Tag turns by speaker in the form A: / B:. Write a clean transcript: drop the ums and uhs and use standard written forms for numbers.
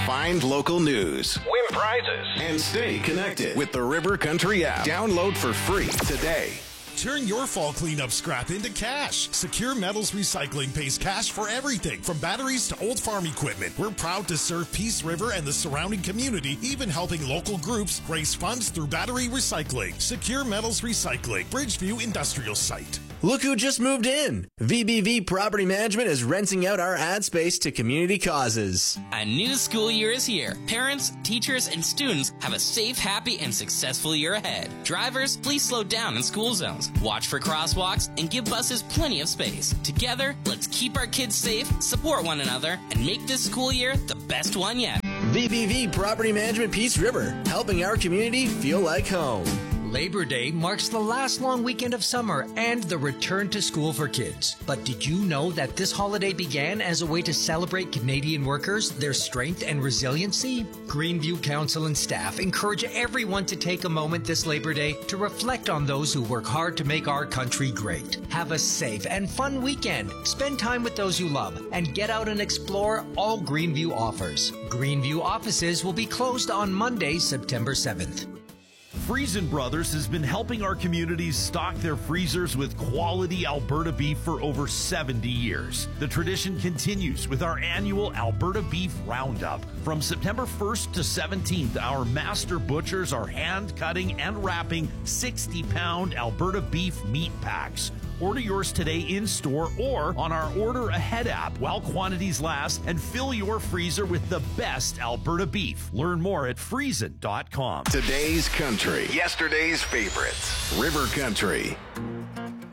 A: Find local news, win prizes, and stay connected with the River Country app. Download for free today.
B: Turn your fall cleanup scrap into cash. Secure Metals Recycling pays cash for everything from batteries to old farm equipment. We're proud to serve Peace River and the surrounding community, even helping local groups raise funds through battery recycling. Secure Metals Recycling, Bridgeview Industrial Site.
C: Look who just moved in. VBV Property Management is renting out our ad space to community causes.
D: A new school year is here. Parents, teachers, and students have a safe, happy, and successful year ahead. Drivers, please slow down in school zones. Watch for crosswalks and give buses plenty of space. Together, let's keep our kids safe, support one another, and make this school year the best one yet.
C: VBV Property Management Peace River, helping our community feel like home.
E: Labor Day marks the last long weekend of summer and the return to school for kids. But did you know that this holiday began as a way to celebrate Canadian workers, their strength and resiliency? Greenview Council and staff encourage everyone to take a moment this Labor Day to reflect on those who work hard to make our country great. Have a safe and fun weekend. Spend time with those you love and get out and explore all Greenview offers. Greenview offices will be closed on Monday, September 7th.
F: Friesen Brothers has been helping our communities stock their freezers with quality Alberta beef for over 70 years. The tradition continues with our annual Alberta Beef Roundup. From September 1st to 17th, our master butchers are hand-cutting and wrapping 60-pound Alberta beef meat packs. Order yours today in-store or on our Order Ahead app while quantities last, and fill your freezer with the best Alberta beef. Learn more at friesen.com.
A: Today's country, yesterday's favorites. River Country.